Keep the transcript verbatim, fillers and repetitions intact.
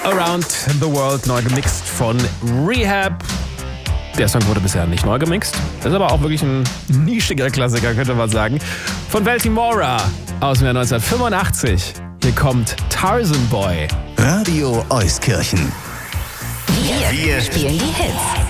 Around the World, neu gemixt von Rehab. Der Song wurde bisher nicht neu gemixt, ist aber auch wirklich ein nischiger Klassiker, könnte man sagen. Von Baltimora aus dem Jahr neunzehnhundertfünfundachtzig. Hier kommt Tarzan Boy. Radio Euskirchen. Wir, Wir spielen die Hits.